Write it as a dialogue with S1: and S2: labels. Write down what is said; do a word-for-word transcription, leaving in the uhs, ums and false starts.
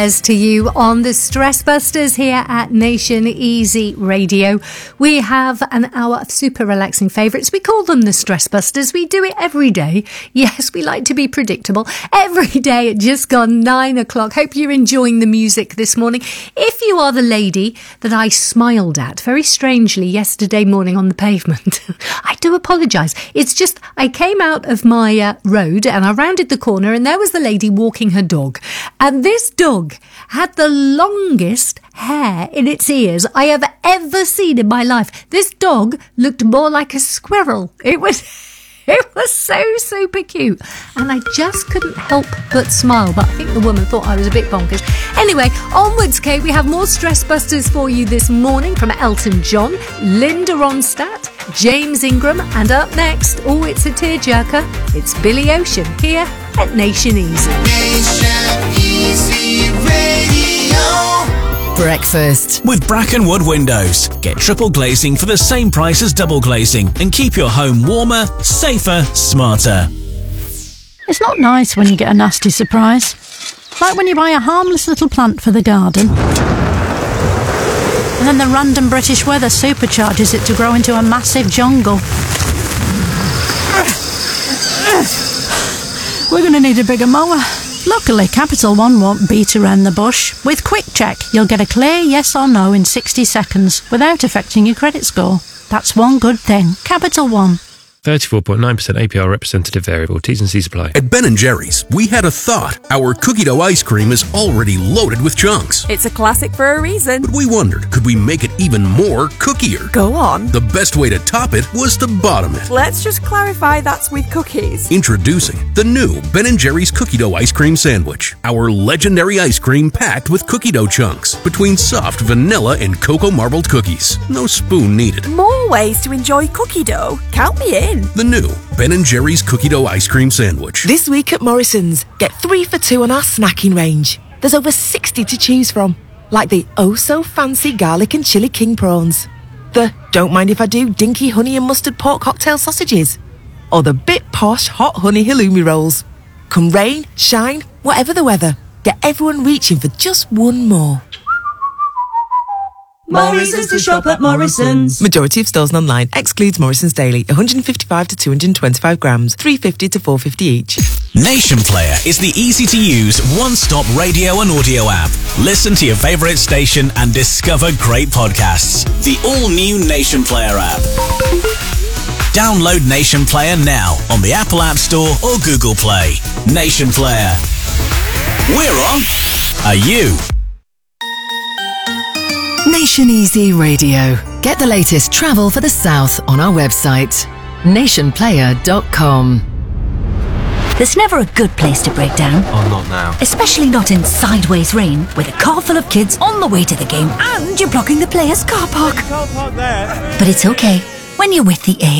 S1: To you on the Stress Busters here at Nation Easy Radio. We have an hour of super relaxing favourites. We call them the Stress Busters. We do it every day. Yes, we like to be predictable. Every day at just gone nine o'clock. Hope you're enjoying the music this morning. If you are the lady that I smiled at very strangely yesterday morning on the pavement, I do apologise. It's just I came out of my uh, road and I rounded the corner and there was the lady walking her dog. And this dog had the longest hair in its ears I have ever seen in my life. This dog looked more like a squirrel. It was it was so super cute. And I just couldn't help but smile. But I think the woman thought I was a bit bonkers. Anyway, onwards, Kate. We have more Stress Busters for you this morning from Elton John, Linda Ronstadt, James Ingram, and up next, oh, it's a tearjerker. It's Billy Ocean here at Nation Easy.
S2: Nation Easy Radio.
S3: Breakfast with Brackenwood Windows. Get triple glazing for the same price as double glazing and keep your home warmer, safer, smarter.
S4: It's not nice when you get a nasty surprise. Like when you buy a harmless little plant for the garden and then the random British weather supercharges it to grow into a massive jungle. We're going to need a bigger mower. Luckily, Capital One won't beat around the bush. With Quick Check, you'll get a clear yes or no in sixty seconds without affecting your credit score. That's one good thing. Capital One.
S5: thirty-four point nine percent A P R representative variable. T's and C's apply.
S6: At Ben and Jerry's, we had a thought. Our cookie dough ice cream is already loaded with chunks.
S7: It's a classic for a reason.
S6: But we wondered, could we make it even more cookier?
S7: Go on.
S6: The best way to top it was to bottom it.
S7: Let's just clarify that's with cookies.
S6: Introducing the new Ben and Jerry's cookie dough ice cream sandwich. Our legendary ice cream packed with cookie dough chunks between soft vanilla and cocoa marbled cookies. No spoon needed.
S7: More ways to enjoy cookie dough. Count me in.
S6: The new Ben and Jerry's cookie dough ice cream sandwich.
S8: This week at Morrison's, get three for two on our snacking range. There's over sixty to choose from, like the oh-so-fancy garlic and chili king prawns, the don't mind if I do dinky honey and mustard pork cocktail sausages, or the bit posh hot honey halloumi rolls. Come rain, shine, whatever the weather, get everyone reaching for just one more.
S9: Morrison's to shop at Morrison's.
S8: Majority of stores and online. Excludes Morrison's Daily. one hundred fifty-five to two hundred twenty-five grams. three fifty to four fifty each.
S3: Nation Player is the easy-to-use, one-stop radio and audio app. Listen to your favourite station and discover great podcasts. The all-new Nation Player app. Download Nation Player now on the Apple App Store or Google Play. Nation Player. We're on. Are you?
S10: Nation Easy Radio. Get the latest travel for the South on our website, nation player dot com.
S11: There's never a good place to break down.
S12: Oh, not now.
S11: Especially not in sideways rain, with a car full of kids on the way to the game and you're blocking the players' car park.
S12: Car park there.
S11: But it's okay when you're with the A.